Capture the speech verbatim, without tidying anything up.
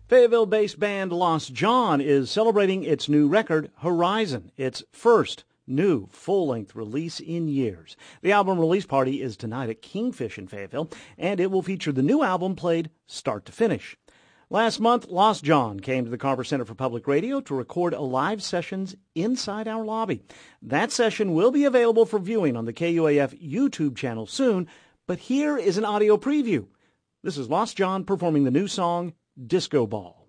Fayetteville-based band Lost John is celebrating its new record, Horizon, its first new full-length release in years. The album release party is tonight at Kingfish in Fayetteville, and it will feature the new album played start to finish. Last month, Lost John came to the Carver Center for Public Radio to record a live sessions inside our lobby. That session will be available for viewing on the K U A F YouTube channel soon, but here is an audio preview. This is Lost John performing the new song, Disco Ball.